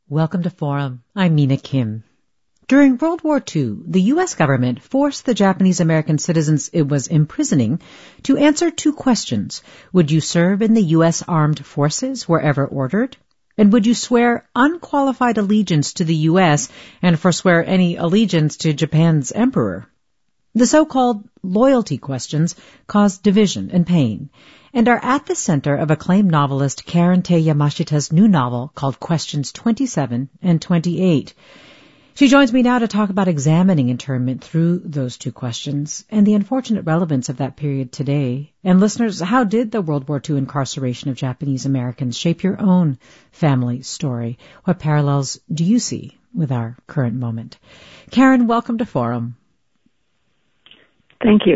Welcome to Forum. I'm Mina Kim. During World War II, the U.S. government forced the Japanese American citizens it was imprisoning to answer two questions. Would you serve in the U.S. Armed Forces wherever ordered? And would you swear unqualified allegiance to the U.S. and forswear any allegiance to Japan's emperor? The so-called loyalty questions caused division and pain, and are at the center of acclaimed novelist Karen Tei Yamashita's new novel called Questions 27 and 28. She joins me now to talk about examining internment through those two questions and the unfortunate relevance of that period today. And listeners, how did the World War II incarceration of Japanese Americans shape your own family story? What parallels do you see with our current moment? Karen, welcome to Forum. Thank you.